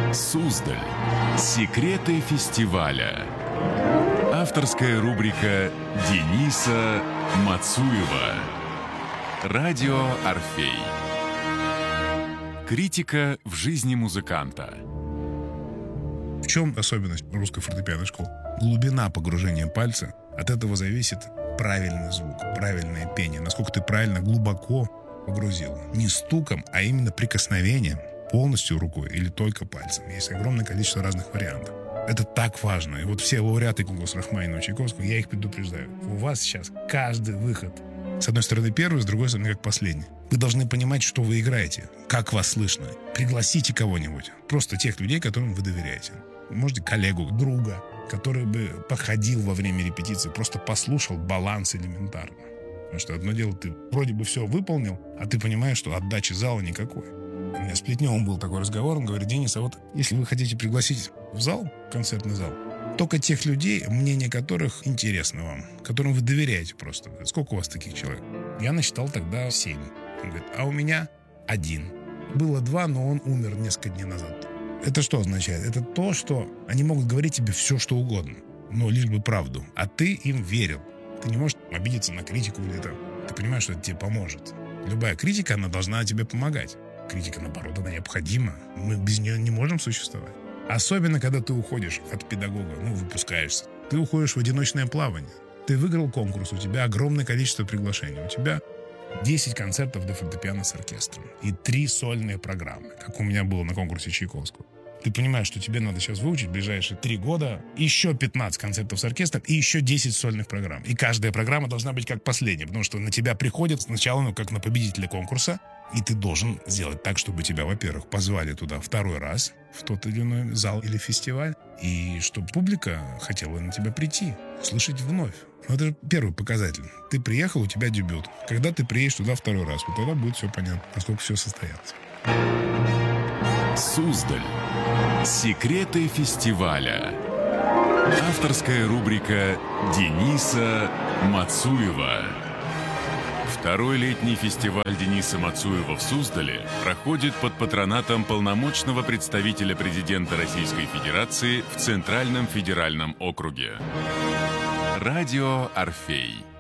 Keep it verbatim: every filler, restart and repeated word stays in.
Суздаль. Секреты фестиваля. Авторская рубрика Дениса Мацуева. Радио «Орфей». Критика в жизни музыканта. В чем особенность русской фортепианной школы? Глубина погружения пальца. От этого зависит правильный звук, правильное пение. Насколько ты правильно, глубоко погрузил. Не стуком, а именно прикосновением. Полностью рукой или только пальцем. Есть огромное количество разных вариантов. Это так важно. И вот все лауреаты конкурса Рахманинова, Чайковского, я их предупреждаю. У вас сейчас каждый выход, с одной стороны первый, с другой стороны как последний. Вы должны понимать, что вы играете, как вас слышно. Пригласите кого-нибудь. Просто тех людей, которым вы доверяете. Можете коллегу, друга, который бы походил во время репетиции, просто послушал баланс элементарно. Потому что одно дело, ты вроде бы все выполнил, а ты понимаешь, что отдачи зала никакой. У меня с Плетневым был такой разговор, он говорит: Денис, а вот если вы хотите пригласить в зал, концертный зал, только тех людей, мнение которых интересно вам, которым вы доверяете просто. Сколько у вас таких человек? Я насчитал тогда семь. Он говорит: а у меня один. Было два, но он умер несколько дней назад. Это что означает? Это то, что они могут говорить тебе все, что угодно, но лишь бы правду. А ты им верил. Ты не можешь обидеться на критику или там. Ты понимаешь, что это тебе поможет. Любая критика, она должна тебе помогать. Критика, наоборот, она необходима. Мы без нее не можем существовать. Особенно, когда ты уходишь от педагога, ну, выпускаешься. Ты уходишь в одиночное плавание. Ты выиграл конкурс, у тебя огромное количество приглашений. У тебя десять концертов для фортепиано с оркестром и три сольные программы, как у меня было на конкурсе Чайковского. Ты понимаешь, что тебе надо сейчас выучить в ближайшие три года еще пятнадцать концертов с оркестром и еще десять сольных программ. И каждая программа должна быть как последняя, потому что на тебя приходят сначала, ну, как на победителя конкурса, и ты должен сделать так, чтобы тебя, во-первых, позвали туда второй раз, в тот или иной зал или фестиваль, и чтобы публика хотела на тебя прийти, услышать вновь. Ну, это же первый показатель. Ты приехал, у тебя дебют. Когда ты приедешь туда второй раз, вот тогда будет все понятно, насколько все состоялось. Суздаль. Секреты фестиваля. Авторская рубрика Дениса Мацуева. Второй летний фестиваль Дениса Мацуева в Суздале проходит под патронатом полномочного представителя президента Российской Федерации в Центральном федеральном округе. Радио «Орфей».